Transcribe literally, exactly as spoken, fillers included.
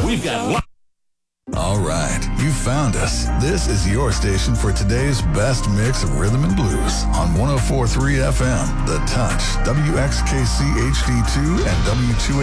We've got lots. All right, you found us. This is your station for today's best mix of rhythm and blues on one oh four point three F M, The Touch, W X K C H D two, and W two